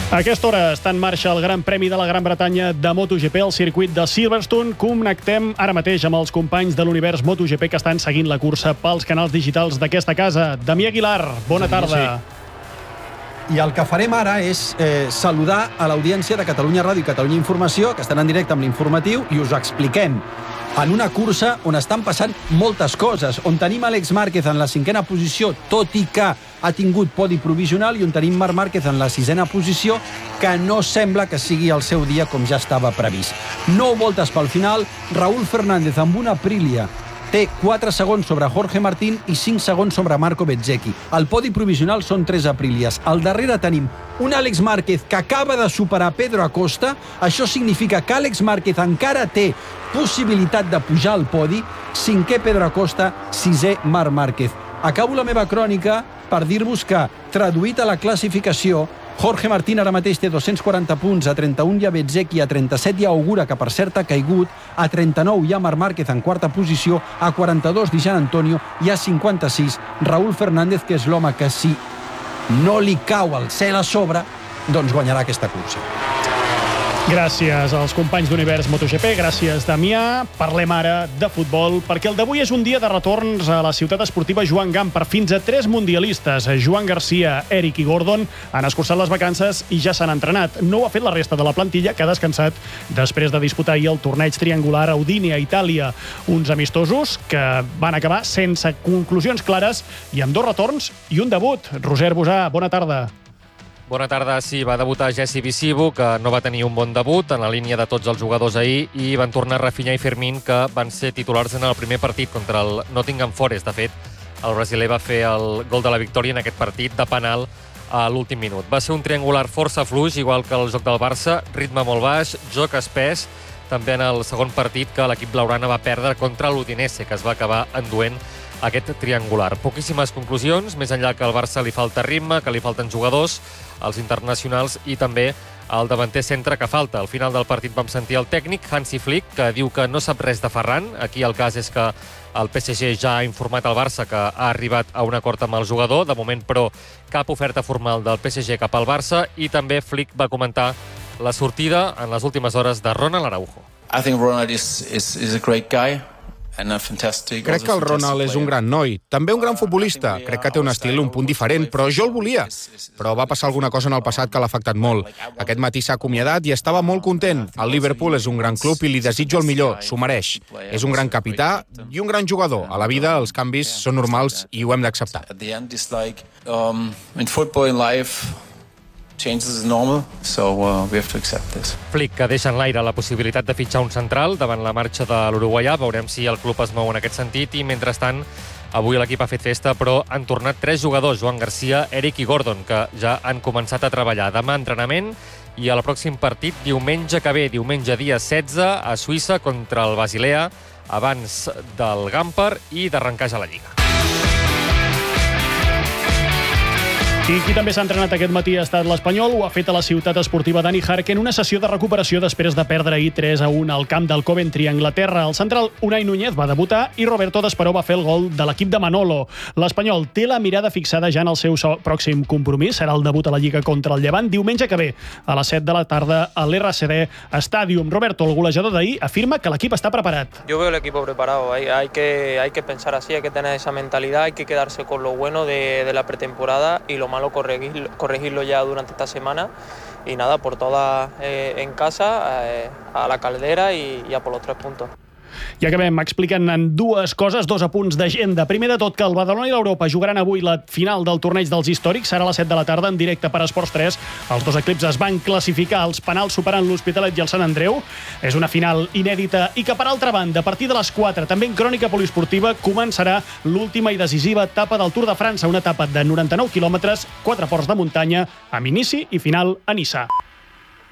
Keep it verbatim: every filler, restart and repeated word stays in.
A aquesta hora està en marxa el Gran Premi de la Gran Bretanya de MotoGP al circuit de Silverstone. Connectem ara mateix amb els companys de l'univers MotoGP que estan seguint la cursa pels canals digitals d'aquesta casa. Damià Aguilar, bona tarda. Sí. I el que farem ara és eh, saludar a l'audiència de Catalunya Ràdio i Catalunya Informació, que estan en directe amb l'informatiu, i us expliquem. En una cursa on estan passant moltes coses, on tenim Àlex Márquez en la cinquena posició, tot i que ha tingut podi provisional, i on tenim Marc Márquez en la sisena posició, que no sembla que sigui el seu dia com ja estava previst. Nou voltes pel final, Raúl Fernández amb una Aprilia té quatre segons sobre Jorge Martín i cinc segons sobre Marco Bezzecchi. El podi provisional són tres Aprilias. Al darrere tenim un Àlex Márquez que acaba de superar Pedro Acosta. Això significa que Àlex Márquez encara té possibilitat de pujar al podi. Cinquè Pedro Acosta, sisè Marc Márquez. Acabo la meva crònica per dir-vos que, traduït a la classificació, Jorge Martín ara mateix té dos-cents quaranta punts, a trenta-un hi ha Bezzecchi, a trenta-set hi ha Ogura, que per cert ha caigut, a trenta-nou hi ha Marc Márquez en quarta posició, a quaranta-dos Di Gianantonio i a cinquanta-sis Raúl Fernández, que és l'home que si no li cau el cel a sobre, doncs guanyarà aquesta cursa. Gràcies als companys d'Univers MotoGP, gràcies Damià. Parlem ara de futbol, perquè el d'avui és un dia de retorns a la ciutat esportiva Joan Gamper. Fins a tres mundialistes, Joan Garcia, Eric i Gordon, han escurçat les vacances i ja s'han entrenat. No ho ha fet la resta de la plantilla, que ha descansat després de disputar ahir el torneig triangular a Udine, a Itàlia. Uns amistosos que van acabar sense conclusions clares i amb dos retorns i un debut. Roser Bosà, bona tarda. Bona tarda. Sí, va debutar Jesse Visivo, que no va tenir un bon debut en la línia de tots els jugadors ahir, i van tornar Rafinha i Fermín, que van ser titulars en el primer partit contra el Nottingham Forest. De fet, el brasiler va fer el gol de la victòria en aquest partit de penal a l'últim minut. Va ser un triangular força fluix, igual que el joc del Barça, ritme molt baix, joc espès, també en el segon partit que l'equip blaugrana va perdre contra l'Udinese, que es va acabar enduent aquest triangular. Poquíssimes conclusions, més enllà que al Barça li falta ritme, que li falten jugadors, els internacionals i també el davanter centre que falta. Al final del partit vam sentir el tècnic, Hansi Flick, que diu que no sap res de Ferran. Aquí el cas és que el P S G ja ha informat al Barça que ha arribat a un acord amb el jugador. De moment, però, cap oferta formal del P S G cap al Barça, i també Flick va comentar la sortida en les últimes hores de Ronald Araujo. I think Ronald is, is, is a great guy. Crec que el Ronald és un gran noi, també un gran futbolista. Crec que té un estil un punt diferent, però jo el volia. Però va passar alguna cosa en el passat que l'ha afectat molt. Aquest matí s'ha acomiadat i estava molt content. El Liverpool és un gran club i li desitjo el millor, s'ho mereix. És un gran capità i un gran jugador. A la vida els canvis són normals i ho hem d'acceptar. Changes is normal, so uh, we have to accept this. Flick, que deixa en l'aire la possibilitat de fitxar un central davant la marxa de l'uruguaià. Veurem si el club es mou en aquest sentit. I mentrestant, avui l'equip ha fet festa, però han tornat tres jugadors, Joan Garcia, Eric i Gordon, que ja han començat a treballar. Demà entrenament i al pròxim partit diumenge que ve, diumenge dia setze, a Suïssa contra el Basilea, abans del Gamper i d'arrencar ja la Lliga. I qui també s'ha entrenat aquest matí ha estat l'Espanyol. Ho ha fet a la ciutat esportiva Dani Jarque en una sessió de recuperació després de perdre ahir tres a un al camp del Coventry a Anglaterra. El central Unai Núñez va debutar i Roberto Desperó va fer el gol de l'equip de Manolo. L'Espanyol té la mirada fixada ja en el seu pròxim compromís. Serà el debut a la Lliga contra el Llevant diumenge que ve a les set de la tarda a l'R C D Stadium. Roberto, el golejador d'ahir, afirma que l'equip està preparat. Yo veo el equipo preparado. Hay, hay, que, hay que pensar así, hay que tener esa mentalidad, hay que quedarse con lo bueno de, de la pretemporada y lo malo corregirlo, corregirlo ya durante esta semana. Y nada, por todas eh, en casa, eh, a la caldera y, y a por los tres puntos. I acabem explicant en dues coses, dos apunts d'agenda. Primer de tot, que el Badalona i l'Europa jugaran avui la final del torneig dels històrics. Serà a les set de la tarda en directe per Esports tres. Els dos equips es van classificar als penals superant l'Hospitalet i el Sant Andreu. És una final inèdita i que, per altra banda, a partir de les quatre, també en crònica poliesportiva, començarà l'última i decisiva etapa del Tour de França, una etapa de noranta-nou quilòmetres, quatre ports de muntanya, amb inici i final a Niça.